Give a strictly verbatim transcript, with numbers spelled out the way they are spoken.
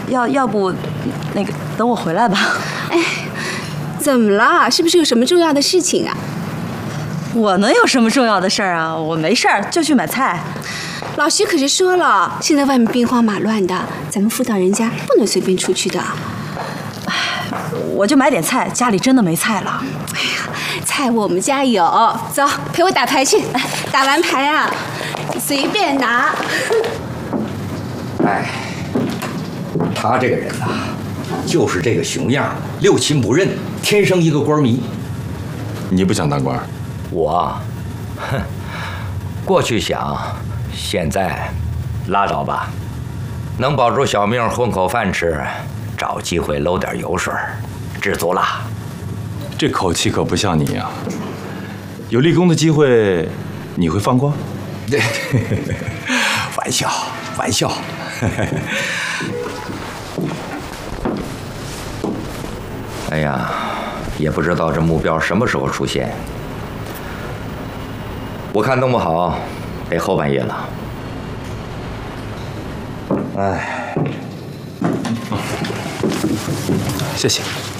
要要不，那个等我回来吧。 哎，怎么了？是不是有什么重要的事情啊？ 我能有什么重要的事儿啊？我没事儿，就去买菜。 老徐可是说了，现在外面兵荒马乱的，咱们妇道人家不能随便出去的。 哎，我就买点菜，家里真的没菜了。 哎呀，菜我们家有，走，陪我打牌去。打完牌啊，随便拿。 哎，他这个人呐、啊，就是这个熊样，六亲不认，天生一个官迷。 你不想当官？ 我，哼，过去想，现在拉倒吧。能保住小命，混口饭吃，找机会搂点油水，知足了。 这口气可不像你啊！有立功的机会，你会放过？ 对，玩笑，玩笑。哎呀，也不知道这目标什么时候出现。我看弄不好得后半夜了。哎， 谢谢。